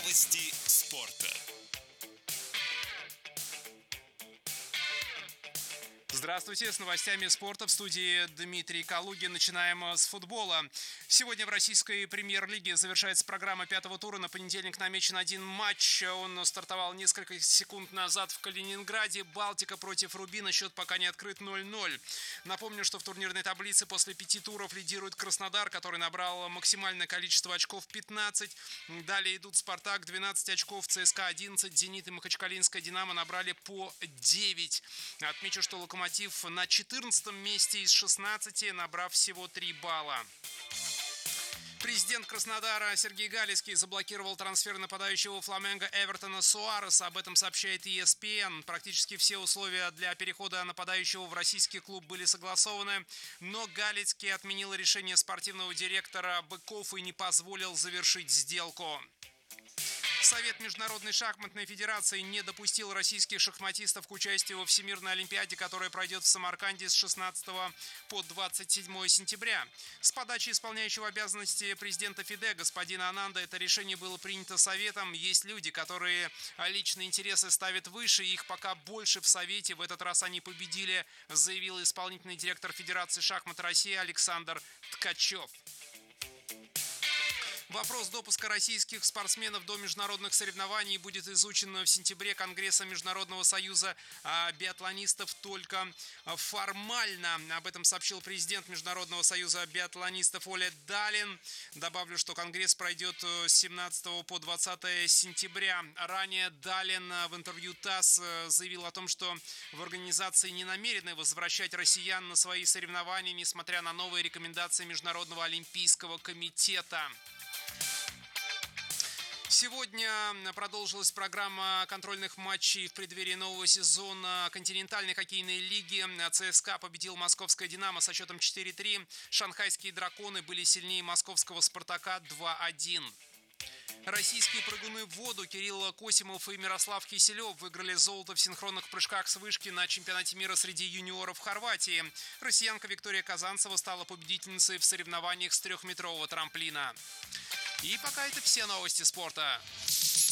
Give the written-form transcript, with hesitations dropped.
Новости спорта. Здравствуйте, с новостями спорта в студии Дмитрий Калугин. Начинаем с футбола. Сегодня в российской премьер-лиге завершается программа пятого тура. На понедельник намечен один матч. Он стартовал несколько секунд назад в Калининграде. Балтика против Рубина. Счет пока не открыт 0-0. Напомню, что в турнирной таблице после 5 туров лидирует Краснодар, который набрал максимальное количество очков 15. Далее идут Спартак 12 очков, ЦСКА 11, Зенит и Махачкалинская Динамо набрали по 9. Отмечу, что Локомотив на 14 месте из 16, набрав всего 3 балла. Президент Краснодара Сергей Галицкий заблокировал трансфер нападающего Фламенго Эвертона Суареса. Об этом сообщает ESPN. Практически все условия для перехода нападающего в российский клуб были согласованы, но Галицкий отменил решение спортивного директора Быков и не позволил завершить сделку. Совет Международной шахматной федерации не допустил российских шахматистов к участию во Всемирной олимпиаде, которая пройдет в Самарканде с 16 по 27 сентября. С подачи исполняющего обязанности президента ФИДЕ господина Ананда это решение было принято Советом. Есть люди, которые личные интересы ставят выше, их пока больше в Совете. В этот раз они победили, заявил исполнительный директор Федерации шахмат России Александр Ткачев. Вопрос допуска российских спортсменов до международных соревнований будет изучен в сентябре Конгрессом Международного союза биатлонистов только формально. Об этом сообщил президент Международного союза биатлонистов Оля Далин. Добавлю, что Конгресс пройдет с 17 по 20 сентября. Ранее Далин в интервью ТАСС заявил о том, что в организации не намерены возвращать россиян на свои соревнования, несмотря на новые рекомендации Международного олимпийского комитета. Сегодня продолжилась программа контрольных матчей в преддверии нового сезона континентальной хоккейной лиги. ЦСКА победил московское «Динамо» со счетом 4-3. Шанхайские «Драконы» были сильнее московского «Спартака» 2-1. Российские прыгуны в воду Кирилл Косимов и Мирослав Киселев выиграли золото в синхронных прыжках с вышки на чемпионате мира среди юниоров Хорватии. Россиянка Виктория Казанцева стала победительницей в соревнованиях с 3-метрового трамплина. И пока это все новости спорта.